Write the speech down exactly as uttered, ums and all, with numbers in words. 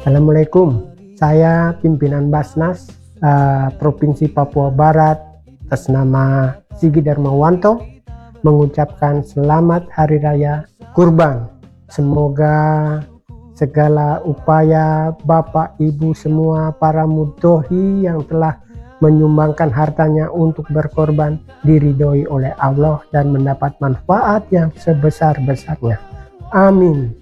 Assalamualaikum, saya pimpinan Basnas uh, Provinsi Papua Barat atas nama Sigi Darmawanto mengucapkan selamat Hari Raya Kurban. Semoga segala upaya Bapak Ibu semua para mudhohi yang telah menyumbangkan hartanya untuk berkorban diridhoi oleh Allah dan mendapat manfaat yang sebesar-besarnya. Amin.